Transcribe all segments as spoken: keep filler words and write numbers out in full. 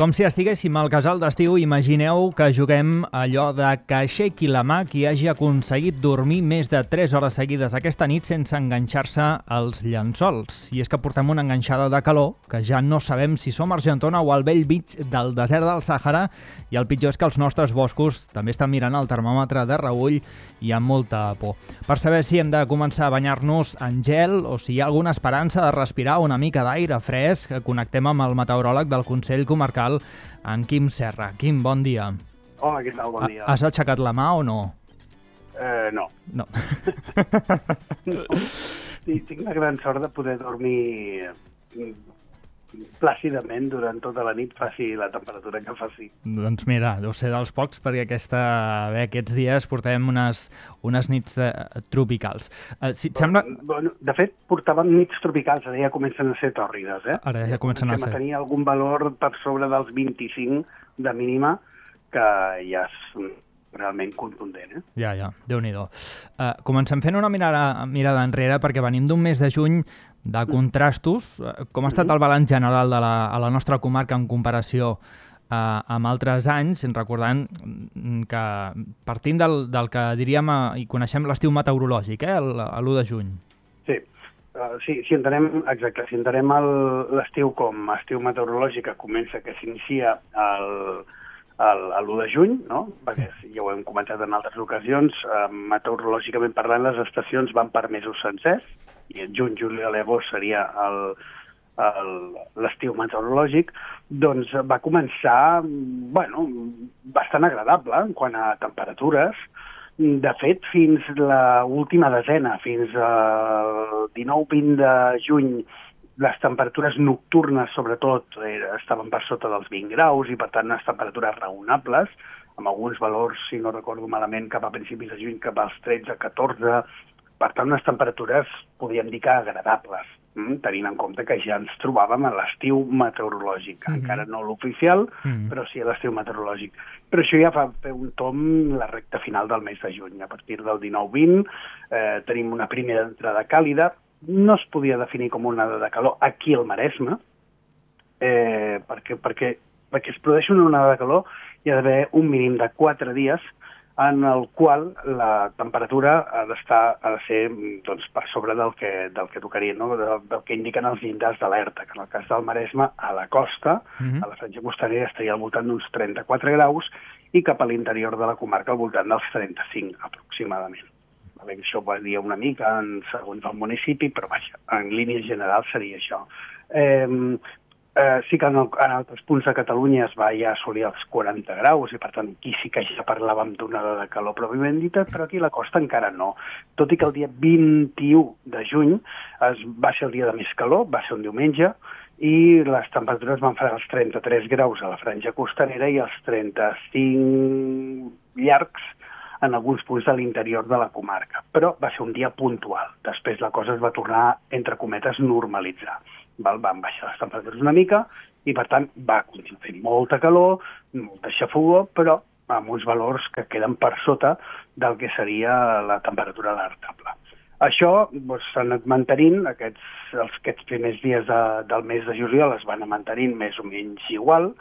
Com si estiguéssim al casal d'estiu, imagineu que juguem allò de que aixequi la mà qui hagi aconseguit dormir més de tres hores seguides aquesta nit sense enganxar-se als llençols. I és que portem una enganxada de calor, que ja no sabem si som a Argentona o al vell mig del desert del Sàhara, i el pitjor és que els nostres boscos també estan mirant el termòmetre de reüll i amb molta por. Per saber si hem de començar a banyar-nos en gel o si hi ha alguna esperança de respirar una mica d'aire fresc, connectem amb el meteoròleg del Consell Comarcal, en Quim Serra. Quim, bon dia. Hola, què tal? Bon dia. Has aixecat la mà o no? Eh, no. No. Sí, tinc la gran sort de poder dormir plàcidament durant tota la nit, faci la temperatura que faci. Doncs mira, deu ser dels pocs, perquè aquesta, bé, aquests dies portem unes, unes nits eh, tropicals. Eh, si et sembla... Bueno, de fet, portàvem nits tropicals, ara ja comencen a ser tòrrides, eh? Ara ja comencen a ser. Tenia algun valor per sobre dels vint-i-cinc de mínima, que ja és realment contundent, eh? Ja, ja, Déu-n'hi-do. Uh, comencem fent una mirada, mirada enrere, perquè venim d'un mes de juny de contrastos. Com ha estat el balanç general de la, a la nostra comarca en comparació eh, amb altres anys, recordant que partint del, del que diríem eh, i coneixem l'estiu meteorològic, eh, l'u de juny. Sí, uh, sí, si entenem, exacte, si entenem l'estiu com a estiu meteorològic que comença, que s'inicia el l'u de juny, no? Perquè ja ho hem comentat en altres ocasions, eh, meteorològicament parlant, les estacions van per mesos sencers, i en juny, juliol i agost seria l'estiu meteorològic, doncs va començar, bueno, bastant agradable en quant a temperatures. De fet, fins la última desena, fins al dinou vint de juny, les temperatures nocturnes, sobretot, estaven per sota dels vint graus i, per tant, unes temperatures raonables, amb alguns valors, si no recordo malament, cap a principis de juny, cap als tretze, catorze. Per tant, unes temperatures, podríem dir que agradables, mm? tenint en compte que ja ens trobàvem a l'estiu meteorològic. Mm-hmm. Encara no l'oficial, mm-hmm. però sí a l'estiu meteorològic. Però això ja fa fer un tom la recta final del mes de juny. A partir del dinou vint eh, tenim una primera entrada càlida. No es podia definir com una onada de calor aquí al Maresme, eh, perquè, perquè, perquè es produeix una onada de calor hi ha d'haver un mínim de quatre dies en el qual la temperatura ha d'estar ha de ser doncs, per sobre del que, del que tocaria, no? del, del que indiquen els llindars d'alerta, que en el cas del Maresme, a la costa, mm-hmm. a la franja costanera, estaria al voltant d'uns trenta-quatre graus i cap a l'interior de la comarca al voltant dels trenta-cinc, aproximadament. Això varia una mica en segons el municipi, però vaja, en línia general seria això. Eh, eh, sí que en, el, en altres punts de Catalunya es va ja assolir els quaranta graus i per tant aquí sí que ja parlàvem d'onada de calor pròpiament dita, però aquí a la costa encara no. Tot i que el dia vint-i-u de juny es, va ser el dia de més calor, va ser un diumenge, i les temperatures van fer els trenta-tres graus a la franja costanera i els trenta-cinc llargs en alguns punts de l'interior de la comarca. Però va ser un dia puntual. Després la cosa es va tornar, entre cometes, normalitzar. Val? Van baixar les temperatures una mica i, per tant, va continuar fent molta calor, molta xafogor, però amb uns valors que queden per sota del que seria la temperatura alertable. Això doncs, s'ha anat mantenint, aquests, els, aquests primers dies de, del mes de juliol es van anar mantenint més o menys igual,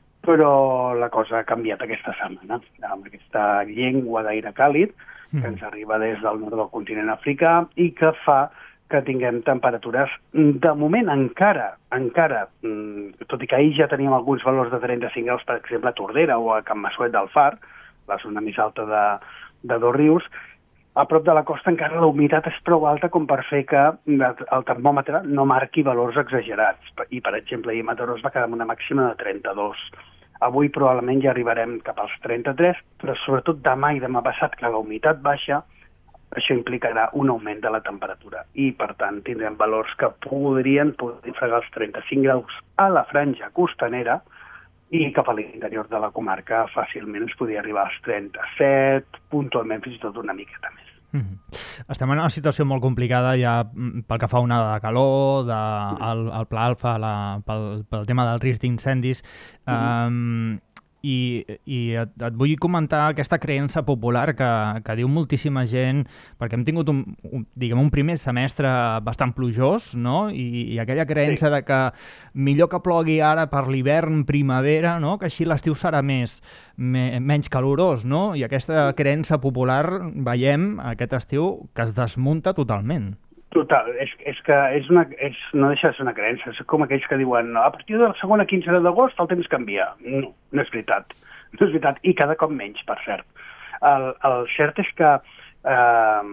però la cosa ha canviat aquesta setmana, amb aquesta llengua d'aire càlid que ens arriba des del nord del continent africà i que fa que tinguem temperatures, de moment encara, encara, tot i que ahir ja teníem alguns valors de trenta-cinc graus, per exemple, a Tordera o a Can Massuet del Far, la zona més alta de, de Dosrius, a prop de la costa encara la humitat és prou alta com per fer que el termòmetre no marqui valors exagerats. I, per exemple, ahir a Mataró es va quedar amb una màxima de trenta-dos. Avui probablement ja arribarem cap als trenta-tres, però sobretot demà i demà passat, que la humitat baixa, això implicarà un augment de la temperatura. I, per tant, tindrem valors que podrien, podrien fregar els trenta-cinc graus a la franja costanera i cap a l'interior de la comarca fàcilment es podria arribar als trenta-set, puntualment fins i tot una miqueta més. Mm-hmm. Estem en una situació molt complicada ja pel que fa a onada de calor, de, el, el Pla Alfa, la, pel, pel tema del risc d'incendis. Mm-hmm. Um, I, i et, et vull comentar aquesta creença popular que, que diu moltíssima gent, perquè hem tingut un, un, diguem, un primer semestre bastant plujós, no? I, i aquella creença sí. de que millor que plogui ara per l'hivern, primavera, no? Que així l'estiu serà més, me, menys calorós, no? I aquesta creença popular veiem aquest estiu que es desmunta totalment. Total, és, és que és una, és, no deixa de ser una creença, és com aquells que diuen a partir de la segona quinzena d'agost el temps canvia. No, no és veritat, no és veritat, i cada cop menys, per cert. El, el cert és que eh,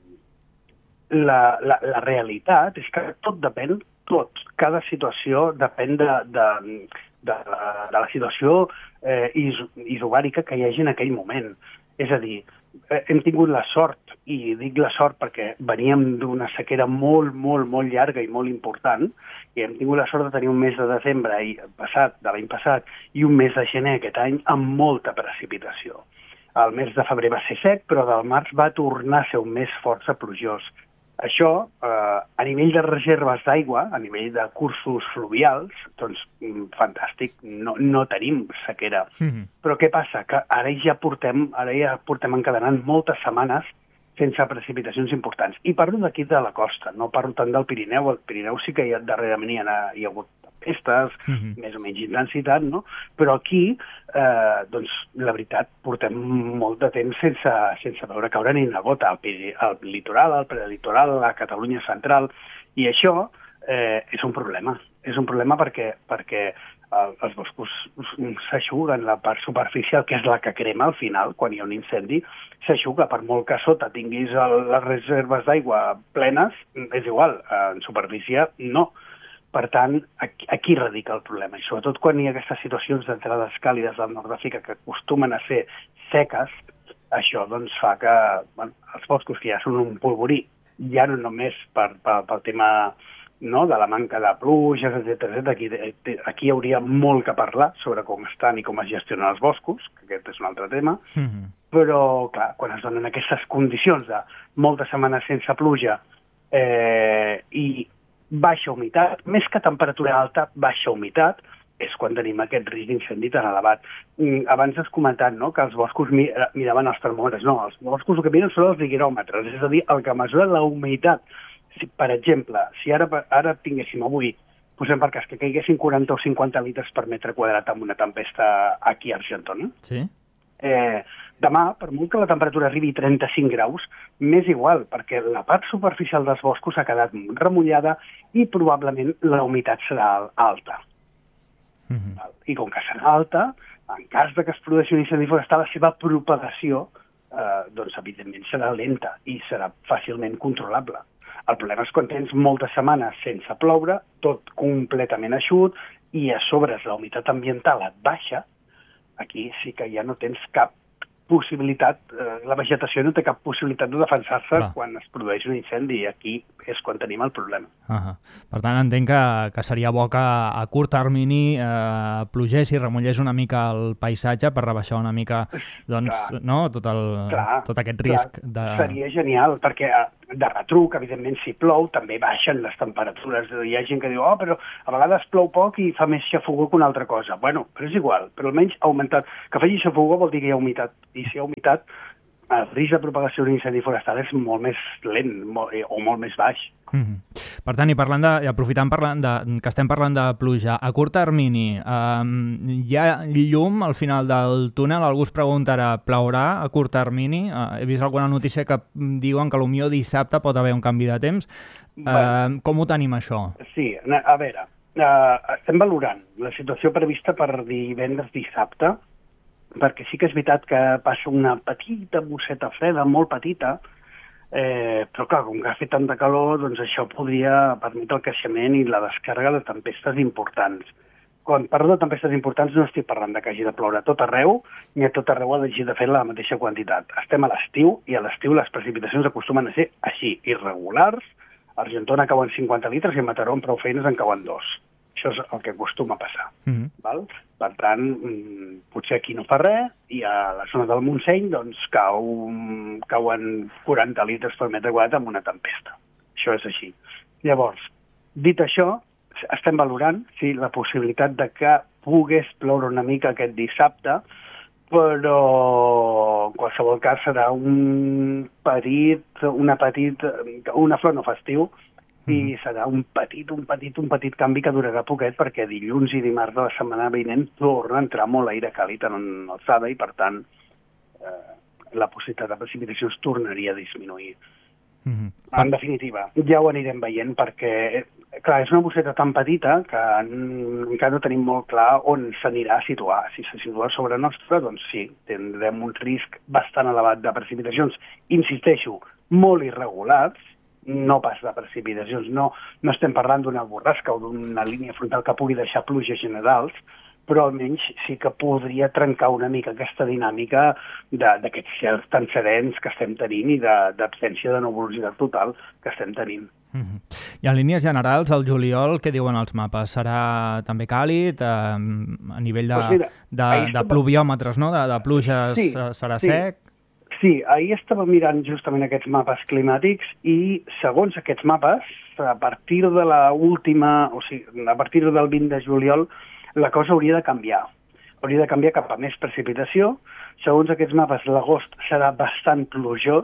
la, la, la realitat és que tot depèn, tot, cada situació depèn de, de, de, de la situació eh, is, isobàrica que hi hagi en aquell moment. És a dir, hem tingut la sort, i dic la sort perquè veníem d'una sequera molt, molt, molt llarga i molt important, i hem tingut la sort de tenir un mes de desembre i passat, de l'any passat, i un mes de gener aquest any amb molta precipitació. El mes de febrer va ser sec, però del març va tornar a ser un mes força plujós. Això, eh, a nivell de reserves d'aigua, a nivell de cursos fluvials, doncs fantàstic, no, no tenim sequera. Mm-hmm. Però què passa? Que ara ja portem, ara ja portem encadenant moltes setmanes sense precipitacions importants. I parlo d'aquí de la costa, no parlo tant del Pirineu. El Pirineu sí que hi ha, darrerament hi ha, hi ha hagut tempestes, mm-hmm. més o menys intensitat, no? Però aquí, eh, doncs, la veritat, portem molt de temps sense, sense veure caure ni una gota al, al litoral, al prelitoral, a la Catalunya central, i això eh, és un problema. És un problema perquè, perquè el, els boscos s'aixuguen, la part superficial, que és la que crema al final, quan hi ha un incendi, s'aixuga, per molt que a sota tinguis el, les reserves d'aigua plenes, és igual, en superfície no. Per tant, aquí, aquí radica el problema, i sobretot quan hi ha aquestes situacions d'entrades càlides del nord d'Àfrica que acostumen a ser seques, això doncs fa que bueno, els boscos que ja són un polvorí, ja no només per, per, pel tema no, de la manca de pluges, etcètera, aquí, aquí hi hauria molt que parlar sobre com estan i com es gestionen els boscos, que aquest és un altre tema, mm-hmm. però clar, quan es donen aquestes condicions de moltes setmanes sense pluja eh, i baixa humitat, més que temperatura alta, baixa humitat, és quan tenim aquest risc d'incendi tan elevat. Abans has comentat no, que els boscos miraven els termòmetres. No, els boscos el que miren són els higròmetres, és a dir, el que mesura la humitat. Si, per exemple, si ara, ara tinguéssim avui, posem per cas que caiguessin quaranta o cinquanta litres per metre quadrat amb una tempesta aquí a Argentona, sí. eh, demà, per molt que la temperatura arribi a trenta-cinc graus, m'és igual, perquè la part superficial dels boscos ha quedat remullada i probablement la humitat serà alta. Mm-hmm. I com que serà alta, en cas de que es produeixi un incendi forestal, la seva propagació, eh, doncs evidentment serà lenta i serà fàcilment controlable. El problema és quan tens moltes setmanes sense ploure, tot completament eixut, i a sobre la humitat ambiental et baixa, aquí sí que ja no tens cap possibilitat, eh, la vegetació no té cap possibilitat de defensar-se Clar. Quan es produeix un incendi, i aquí és quan tenim el problema. Uh-huh. Per tant, entenc que, que seria bo que a curt termini eh, plogés i remullés una mica el paisatge per rebaixar una mica doncs, no, tot, el, clar, tot aquest risc. Clar. De... Seria genial, perquè de retruc, evidentment, si plou, també baixen les temperatures. Hi ha gent que diu, oh, però a vegades plou poc i fa més xafogó que una altra cosa. Bueno, però és igual, però almenys ha augmentat. Que faci xafogó vol dir que hi ha humitat, i si hi ha humitat, el risc de propagació d'un incendi forestal és molt més lent molt, o molt més baix. Mm-hmm. Per tant, i parlant de, i aprofitant parlant de, que estem parlant de pluja, a curt termini, eh, hi ha llum al final del túnel? Algú es preguntarà, plourà a curt termini? Eh, he vist alguna notícia que diuen que potser dissabte pot haver un canvi de temps. Eh, bueno, com ho tenim, això? Sí, a veure, eh, estem valorant la situació prevista per divendres dissabte, perquè sí que és veritat que passa una petita bosseta freda, molt petita, eh, però clar, com que ha fet tanta calor, doncs això podria permetre el creixement i la descàrrega de tempestes importants. Quan parlo de tempestes importants no estic parlant de que hagi de ploure a tot arreu, ni a tot arreu hagi de fer la mateixa quantitat. Estem a l'estiu, i a l'estiu les precipitacions acostumen a ser així, irregulars. A Argentona cauen cinquanta litres i a Mataró amb prou feines en cauen dos. Això és el que acostuma a passar. Mm-hmm. Val? Per tant, potser aquí no fa res, i a la zona del Montseny doncs, cau, cauen quaranta litres per metre quadrat amb una tempesta. Això és així. Llavors, dit això, estem valorant, sí, la possibilitat de que pogués ploure una mica aquest dissabte, però en qualsevol cas serà un petit, una petit, una flor no festiu, i serà un petit, un petit, un petit canvi que durarà poquet, perquè dilluns i dimarts de la setmana vinent torna a entrar molt aire càlid en l'alçada i, per tant, eh, la possibilitat de precipitacions tornaria a disminuir. Mm-hmm. En definitiva, ja ho anirem veient, perquè, clar, és una bosseta tan petita que encara no tenim molt clar on s'anirà a situar. Si se situa sobre nostra, doncs sí, tindrem un risc bastant elevat de precipitacions, insisteixo, molt irregulars, no pas de precipitacions, no, no estem parlant d'una borrasca o d'una línia frontal que pugui deixar pluges generals, però almenys sí que podria trencar una mica aquesta dinàmica d'aquests cels tan serens que estem tenint i d'absència de, de nuvolositat total que estem tenint. Mm-hmm. I en línies generals, el juliol, què diuen els mapes? Serà també càlid? Eh, a nivell de, pues mira, de, de pluviòmetres, no? de, de pluges, sí, serà sí. sec? Sí, ahir estava mirant justament aquests mapes climàtics i, segons aquests mapes, a partir de la última, o sigui, a partir del vint de juliol, la cosa hauria de canviar. Hauria de canviar cap a més precipitació. Segons aquests mapes, l'agost serà bastant plujós.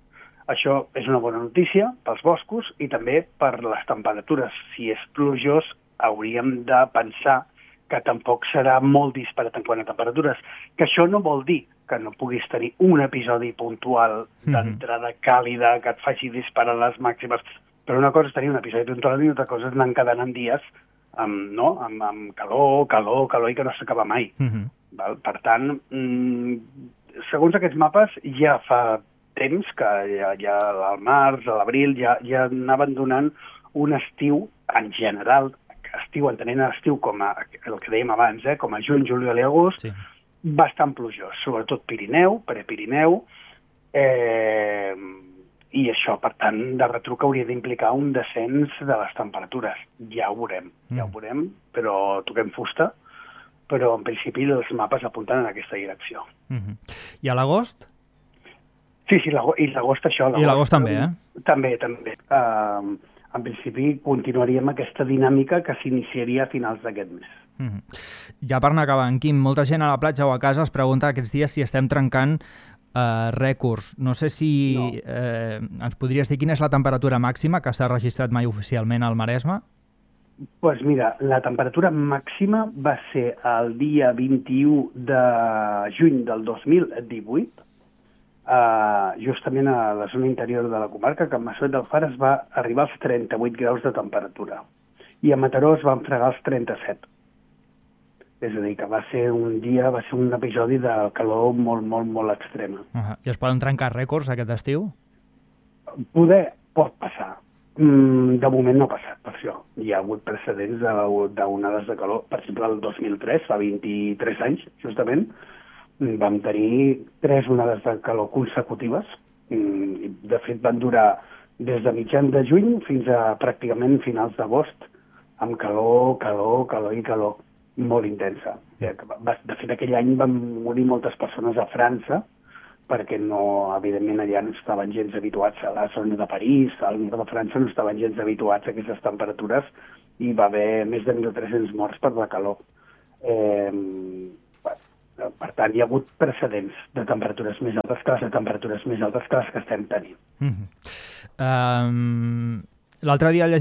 Això és una bona notícia pels boscos i també per les temperatures. Si és plujós, hauríem de pensar que tampoc serà molt disparat en quant a temperatures. Que això no vol dir que no puguis tenir un episodi puntual d'entrada càlida que et faci disparar les màximes. Però una cosa és tenir un episodi puntual i altra cosa és anar encadenant dies amb, no? amb, amb calor, calor, calor i que no s'acaba mai. Uh-huh. Val? Per tant, mmm, segons aquests mapes, ja fa temps que ja, ja al març, a l'abril, ja, ja anaven donant un estiu en general, estiu entenent l'estiu com a, el que dèiem abans, eh, com a juny, juliol i agost, sí. Bastant plujós, sobretot Pirineu, Prepirineu, eh, i això, per tant, de retruc hauria d'implicar un descens de les temperatures. Ja ho veurem, mm. ja ho veurem, però toquem fusta, però en principi els mapes apunten en aquesta direcció. Mm-hmm. I a l'agost? Sí, sí, i l'agost això. I l'agost també, eh? També, també. Uh, en principi continuaríem aquesta dinàmica que s'iniciaria a finals d'aquest mes. Mm-hmm. Ja per anar acabant, Quim, molta gent a la platja o a casa es pregunta aquests dies si estem trencant eh, rècords. No sé si no. eh, ens podries dir quina és la temperatura màxima que s'ha registrat mai oficialment al Maresme? Doncs pues mira, la temperatura màxima va ser el dia vint-i-u de juny del dos mil divuit, eh, justament a la zona interior de la comarca, que a Massoet del Far es va arribar als trenta-vuit graus de temperatura i a Mataró es van fregar els trenta-set. És a dir, que va ser un dia, va ser un episodi de calor molt, molt, molt extrema. Uh-huh. I es poden trencar rècords aquest estiu? Poder pot passar. Mm, de moment no ha passat, per això. Hi ha hagut precedents d'onades de calor. Per exemple, el dos mil tres, fa vint-i-tres anys, justament, vam tenir tres onades de calor consecutives. De fet, van durar des de mitjan de juny fins a pràcticament finals d'agost, amb calor, calor, calor i calor. Molt intensa. De fet, aquell any van morir moltes persones a França perquè no, evidentment, allà no estaven gens habituats a la zona de París, al nord de França no estaven gens habituats a aquestes temperatures i va haver més de mil tres-cents morts per la calor. Eh, per tant, hi ha hagut precedents de temperatures més altes que les de temperatures més altes que les que estem tenint. Mm-hmm. Um, l'altre dia